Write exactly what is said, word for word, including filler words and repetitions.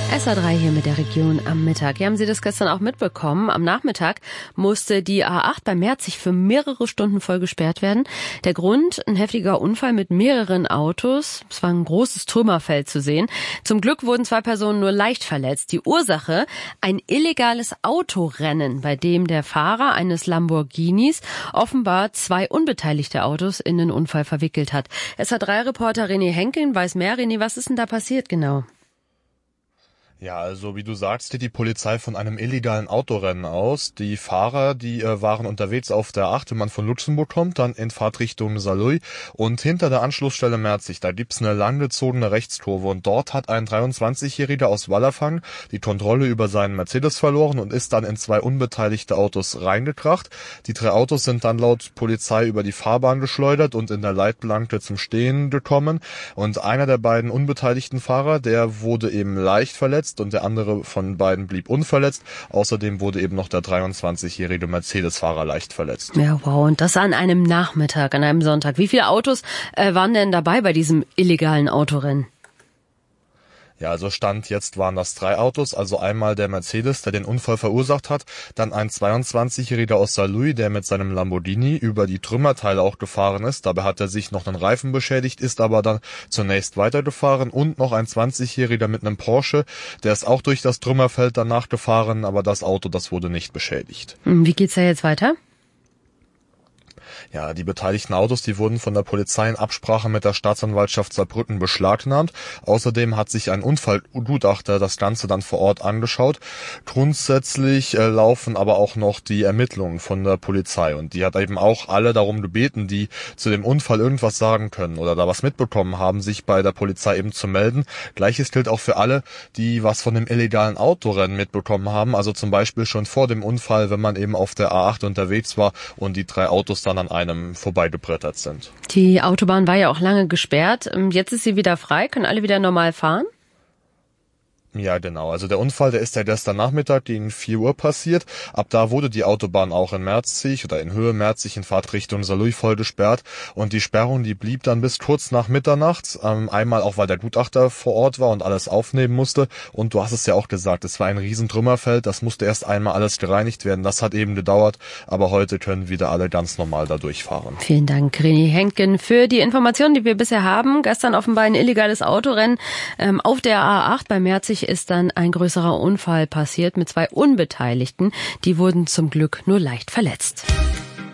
S A drei hier mit der Region am Mittag. Ja, haben Sie das gestern auch mitbekommen? Am Nachmittag musste die A acht bei Merzig für mehrere Stunden voll gesperrt werden. Der Grund, ein heftiger Unfall mit mehreren Autos. Es war ein großes Trümmerfeld zu sehen. Zum Glück wurden zwei Personen nur leicht verletzt. Die Ursache, ein illegales Autorennen, bei dem der Fahrer eines Lamborghinis offenbar zwei unbeteiligte Autos in den Unfall verwickelt hat. S A drei Reporter René Henken weiß mehr. René, was ist denn da passiert genau? Ja, also wie du sagst, geht die Polizei von einem illegalen Autorennen aus. Die Fahrer, die äh, waren unterwegs auf der A acht, wenn man von Luxemburg kommt, dann in Fahrtrichtung Saarlouis. Und hinter der Anschlussstelle Merzig, da gibt's eine langgezogene Rechtskurve. Und dort hat ein dreiundzwanzigjähriger aus Wallerfang die Kontrolle über seinen Mercedes verloren und ist dann in zwei unbeteiligte Autos reingekracht. Die drei Autos sind dann laut Polizei über die Fahrbahn geschleudert und in der Leitplanke zum Stehen gekommen. Und einer der beiden unbeteiligten Fahrer, der wurde eben leicht verletzt und der andere von beiden blieb unverletzt. Außerdem wurde eben noch der dreiundzwanzigjährige Mercedes-Fahrer leicht verletzt. Ja, wow. Und das an einem Nachmittag, an einem Sonntag. Wie viele Autos äh, waren denn dabei bei diesem illegalen Autorennen? Ja, also Stand jetzt waren das drei Autos, also einmal der Mercedes, der den Unfall verursacht hat, dann ein zweiundzwanzigjähriger aus Saarlouis, der mit seinem Lamborghini über die Trümmerteile auch gefahren ist. Dabei hat er sich noch einen Reifen beschädigt, ist aber dann zunächst weitergefahren, und noch ein zwanzigjähriger mit einem Porsche, der ist auch durch das Trümmerfeld danach gefahren, aber das Auto, das wurde nicht beschädigt. Wie geht's da jetzt weiter? Ja, die beteiligten Autos, die wurden von der Polizei in Absprache mit der Staatsanwaltschaft Saarbrücken beschlagnahmt. Außerdem hat sich ein Unfallgutachter das Ganze dann vor Ort angeschaut. Grundsätzlich äh, laufen aber auch noch die Ermittlungen von der Polizei, und die hat eben auch alle darum gebeten, die zu dem Unfall irgendwas sagen können oder da was mitbekommen haben, sich bei der Polizei eben zu melden. Gleiches gilt auch für alle, die was von dem illegalen Autorennen mitbekommen haben, also zum Beispiel schon vor dem Unfall, wenn man eben auf der A acht unterwegs war und die drei Autos dann an einem vorbeigebrettert sind. Die Autobahn war ja auch lange gesperrt. Jetzt ist sie wieder frei. Können alle wieder normal fahren? Ja, genau. Also der Unfall, der ist ja gestern Nachmittag gegen vier Uhr passiert. Ab da wurde die Autobahn auch in Merzig oder in Höhe Merzig in Fahrtrichtung Saarlouis voll gesperrt. Und die Sperrung, die blieb dann bis kurz nach Mitternacht. Ähm, einmal auch, weil der Gutachter vor Ort war und alles aufnehmen musste. Und du hast es ja auch gesagt, es war ein riesen Trümmerfeld. Das musste erst einmal alles gereinigt werden. Das hat eben gedauert. Aber heute können wieder alle ganz normal da durchfahren. Vielen Dank, René Henken, für die Informationen, die wir bisher haben. Gestern offenbar ein illegales Autorennen ähm, auf der A acht bei Merzig ist dann ein größerer Unfall passiert mit zwei Unbeteiligten. Die wurden zum Glück nur leicht verletzt.